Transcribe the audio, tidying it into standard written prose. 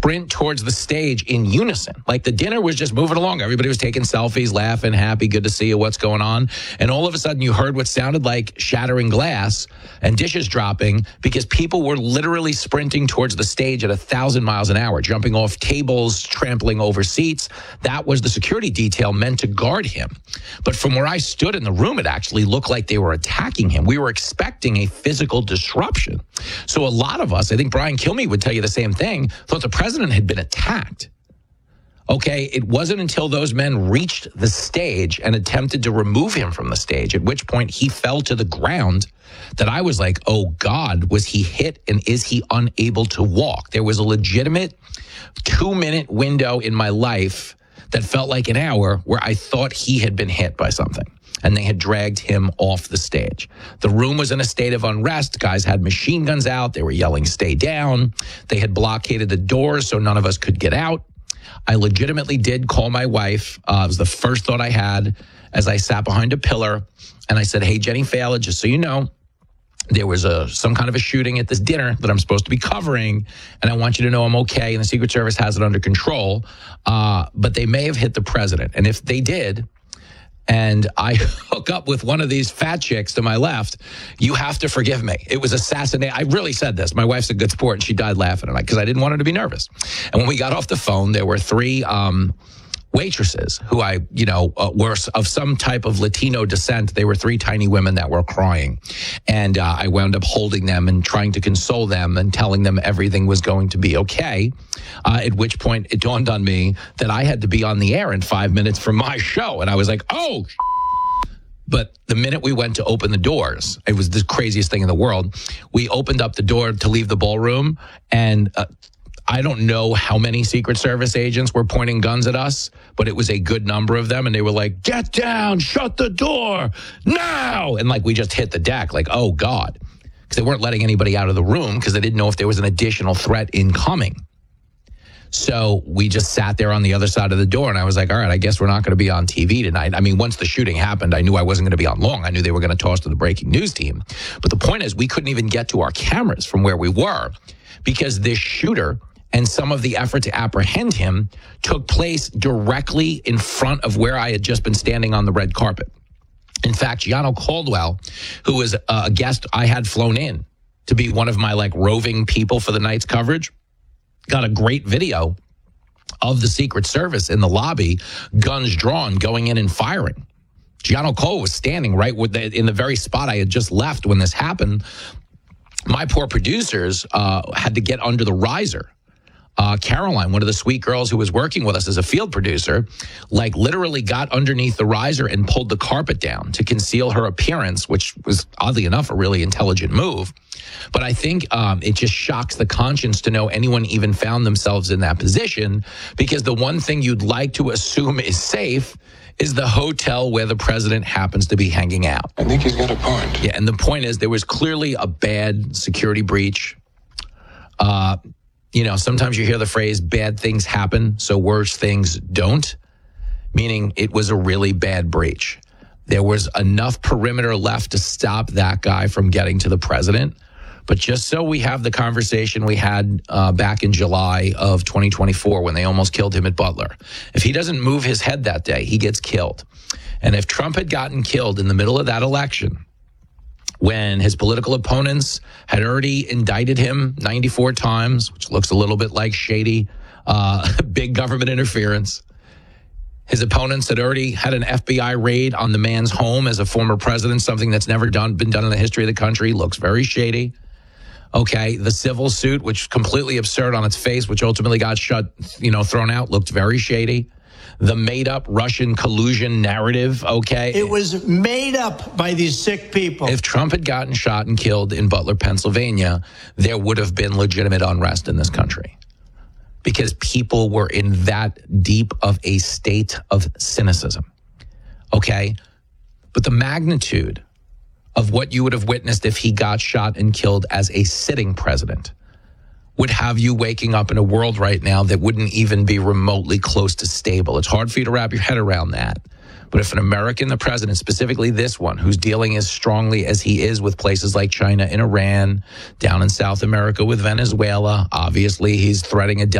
sprint towards the stage in unison. Like the dinner was just moving along. Everybody was taking selfies, laughing, happy, good to see you, what's going on? And all of a sudden you heard what sounded like shattering glass and dishes dropping because people were literally sprinting towards the stage at 1,000 miles an hour, jumping off tables, trampling over seats. That was the security detail meant to guard him. But from where I stood in the room, it actually looked like they were attacking him. We were expecting a physical disruption. So a lot of us, I think Brian Kilmeade would tell you the same thing, thought the president had been attacked. Okay, it wasn't until those men reached the stage and attempted to remove him from the stage, at which point he fell to the ground, that I was like, oh God, was he hit and is he unable to walk? There was a legitimate 2-minute window in my life that felt like an hour where I thought he had been hit by something. And they had dragged him off the stage. The room was in a state of unrest. Guys had machine guns out. They were yelling, stay down. They had blockaded the doors so none of us could get out. I legitimately did call my wife. It was the first thought I had as I sat behind a pillar. And I said, hey, Jenny Failer, just so you know, there was some kind of a shooting at this dinner that I'm supposed to be covering, and I want you to know I'm okay, and the Secret Service has it under control. But they may have hit the president. And if they did, and I hook up with one of these fat chicks to my left, you have to forgive me. It was assassination. I really said this. My wife's a good sport, and she died laughing at me because I didn't want her to be nervous. And when we got off the phone, there were 3 waitresses who were of some type of Latino descent. They were 3 tiny women that were crying. And I wound up holding them and trying to console them and telling them everything was going to be okay. At which point it dawned on me that I had to be on the air in 5 minutes for my show. And I was like, oh, but the minute we went to open the doors, it was the craziest thing in the world. We opened up the door to leave the ballroom, and I don't know how many Secret Service agents were pointing guns at us, but it was a good number of them. And they were like, get down, shut the door now. And like, we just hit the deck like, oh God, because they weren't letting anybody out of the room because they didn't know if there was an additional threat incoming. So we just sat there on the other side of the door. And I was like, all right, I guess we're not going to be on TV tonight. I mean, once the shooting happened, I knew I wasn't going to be on long. I knew they were going to toss to the breaking news team. But the point is, we couldn't even get to our cameras from where we were because this shooter and some of the effort to apprehend him took place directly in front of where I had just been standing on the red carpet. In fact, Gianno Caldwell, who was a guest I had flown in to be one of my roving people for the night's coverage, got a great video of the Secret Service in the lobby, guns drawn, going in and firing. Gianno Caldwell was standing right in the very spot I had just left when this happened. My poor producers had to get under the riser. Caroline, one of the sweet girls who was working with us as a field producer, literally got underneath the riser and pulled the carpet down to conceal her appearance, which was oddly enough a really intelligent move. But I think it just shocks the conscience to know anyone even found themselves in that position, because the one thing you'd like to assume is safe is the hotel where the president happens to be hanging out. I think he's got a point. Yeah, and the point is there was clearly a bad security breach. Sometimes you hear the phrase, bad things happen, so worse things don't, meaning it was a really bad breach. There was enough perimeter left to stop that guy from getting to the president. But just so we have the conversation we had back in July of 2024 when they almost killed him at Butler. If he doesn't move his head that day, he gets killed. And if Trump had gotten killed in the middle of that election, when his political opponents had already indicted him 94 times, which looks a little bit like shady, big government interference. His opponents had already had an FBI raid on the man's home as a former president, something that's never been done in the history of the country, looks very shady. Okay, the civil suit, which completely absurd on its face, which ultimately got thrown out, looked very shady. The made-up Russian collusion narrative, okay? It was made up by these sick people. If Trump had gotten shot and killed in Butler, Pennsylvania, there would have been legitimate unrest in this country because people were in that deep of a state of cynicism, okay? But the magnitude of what you would have witnessed if he got shot and killed as a sitting president would have you waking up in a world right now that wouldn't even be remotely close to stable. It's hard for you to wrap your head around that. But if an American, the president, specifically this one, who's dealing as strongly as he is with places like China and Iran, down in South America with Venezuela, obviously he's threatening a